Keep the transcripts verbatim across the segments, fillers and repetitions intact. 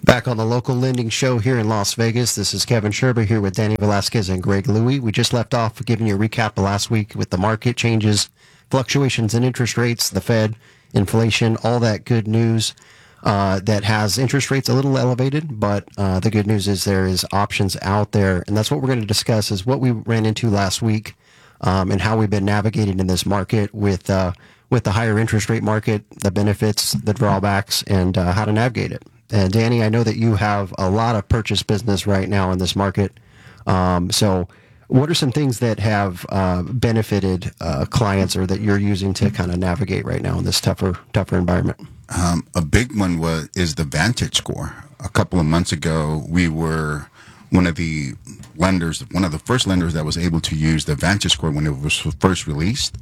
Back on the local lending show here in Las Vegas. This is Kevin Sherber here with Danny Velasquez and Greg Louie. We just left off giving you a recap of last week with the market changes, fluctuations in interest rates, the Fed, inflation, all that good news uh, that has interest rates a little elevated. But uh, the good news is there is options out there. And that's what we're going to discuss is what we ran into last week um, and how we've been navigating in this market with, uh, with the higher interest rate market, the benefits, the drawbacks, and uh, how to navigate it. And Danny, I know that you have a lot of purchase business right now in this market. Um, so what are some things that have uh, benefited uh, clients or that you're using to kind of navigate right now in this tougher tougher environment? Um, a big one was is the Vantage score. A couple of months ago, we were one of the lenders, one of the first lenders that was able to use the Vantage score when it was first released.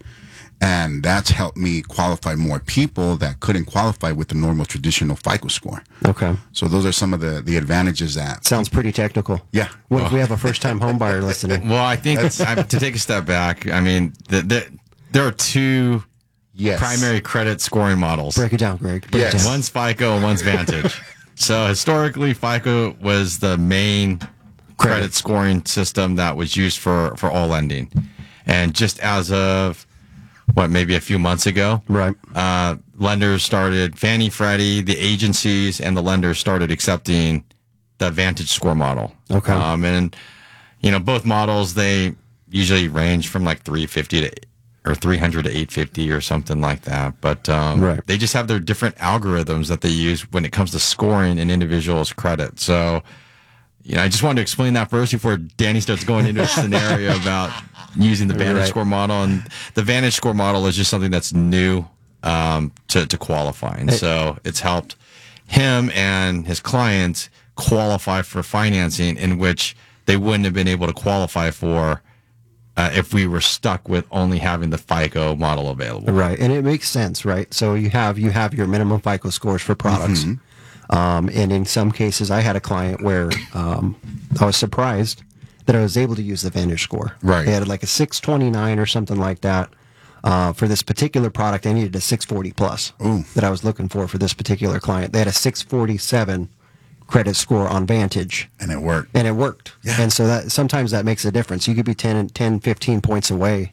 And that's helped me qualify more people that couldn't qualify with the normal traditional FICO score. Okay. So those are some of the, the advantages that... Sounds pretty technical. Yeah. What if we have a first-time home buyer listening? Well, I think I, to take a step back, I mean, the, the, there are two yes. primary credit scoring models. Break it down, Greg. Break yes. it down. One's FICO and one's Vantage. So historically, FICO was the main credit. credit scoring system that was used for, for all lending. And just as of... what, maybe a few months ago, right? Uh, lenders started, Fannie, Freddie, the agencies, and the lenders started accepting the Vantage score model. Okay. Um, and, you know, both models, they usually range from like three fifty to, or three hundred to eight fifty or something like that. But um, right. they just have their different algorithms that they use when it comes to scoring an individual's credit. So, you know, I just wanted to explain that first before Danny starts going into a scenario about using the Vantage right. score model. And the Vantage score model is just something that's new um, to, to qualifying. So it's helped him and his clients qualify for financing in which they wouldn't have been able to qualify for uh, if we were stuck with only having the FICO model available. Right. And it makes sense, right? So you have you have your minimum FICO scores for products. Mm-hmm. Um, and in some cases, I had a client where um, I was surprised that I was able to use the Vantage score. Right. They had like a six twenty-nine or something like that. Uh, for this particular product, I needed a six forty plus Ooh. that I was looking for for this particular client. They had a six forty-seven credit score on Vantage. And it worked. And it worked. Yeah. And so that sometimes that makes a difference. You could be ten, ten fifteen points away,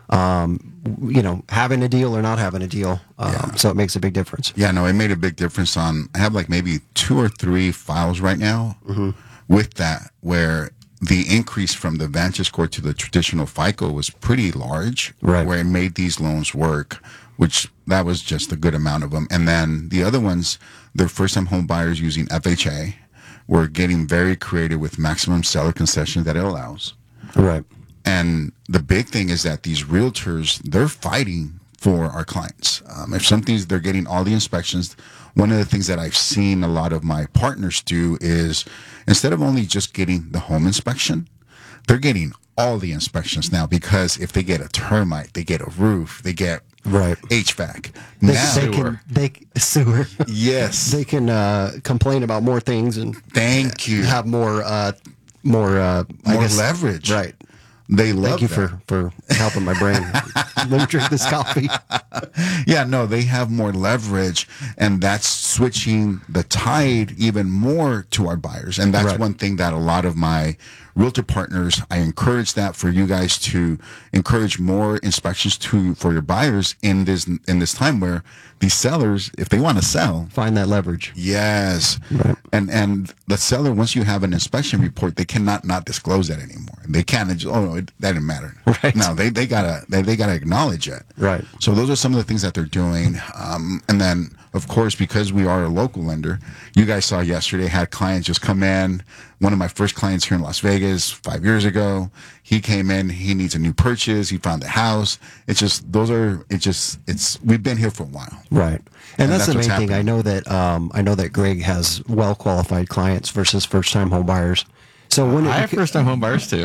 um, you know, having a deal or not having a deal. Um, Yeah. So it makes a big difference. Yeah, no, it made a big difference on, I have like maybe two or three files right now mm-hmm. with that where the increase from the Vantage score to the traditional FICO was pretty large, right. where it made these loans work, which that was just a good amount of them. And then the other ones, they're first-time home buyers using F H A. We're getting very creative with maximum seller concessions that it allows. Right. And the big thing is that these realtors, they're fighting for our clients. Um, if something's, they're getting all the inspections. One of the things that I've seen a lot of my partners do is instead of only just getting the home inspection, they're getting all the inspections now, because if they get a termite, they get a roof, they get right. H V A C. They, Now, they can they sewer. Yes. They can uh, complain about more things and thank you. Have more uh, more uh, I more guess, leverage. Right. They love Thank you that. for, for helping my brain. Let me drink this coffee. Yeah, no, they have more leverage, and that's switching the tide even more to our buyers. And that's right. one thing that a lot of my realtor partners, I encourage that for you guys to encourage more inspections to for your buyers in this in this time where these sellers, if they want to sell, find that leverage. Yes. Right. And and the seller, once you have an inspection report, they cannot not disclose that anymore. They can't just, oh no, it, that didn't matter. Right. No, they, they gotta they, they gotta acknowledge it. Right. So those are some of the things that they're doing. Um, and then of course, because we are a local lender, you guys saw yesterday had clients just come in. One of my first clients here in Las Vegas five years ago, he came in, he needs a new purchase, he found a house. It's just, those are, it just, it's, we've been here for a while. Right. And, And that's, that's the main what's thing. happening. I know that, um, I know that Greg has well-qualified clients versus first-time home buyers. So when I it, have first-time home buyers too,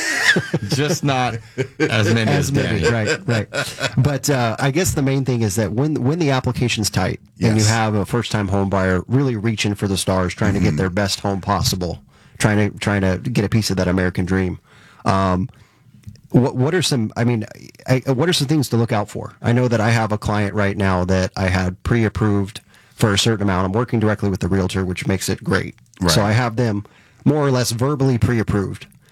just not as many as, as many, Danny. right, right. But uh, I guess the main thing is that when when the application's tight and you Yes. have a first-time home buyer really reaching for the stars, trying Mm-hmm. to get their best home possible, trying to trying to get a piece of that American dream. Um, what what are some? I mean, I, what are some things to look out for? I know that I have a client right now that I had pre-approved for a certain amount. I'm working directly with the realtor, which makes it great. Right. So I have them more or less verbally pre-approved.